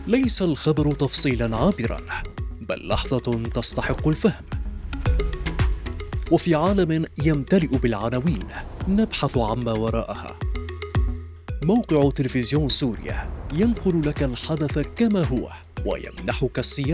ليس الخبر تفصيلا عابرا، بل لحظة تستحق الفهم. وفي عالم يمتلئ بالعناوين نبحث عما وراءها. موقع تلفزيون سوريا ينقل لك الحدث كما هو ويمنحك السياق